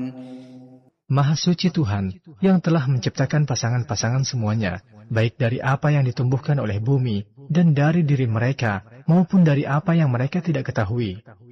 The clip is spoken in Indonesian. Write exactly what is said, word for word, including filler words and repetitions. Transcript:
Maha suci Tuhan yang telah menciptakan pasangan-pasangan semuanya, baik dari apa yang ditumbuhkan oleh bumi dan dari diri mereka, maupun dari apa yang mereka tidak ketahui.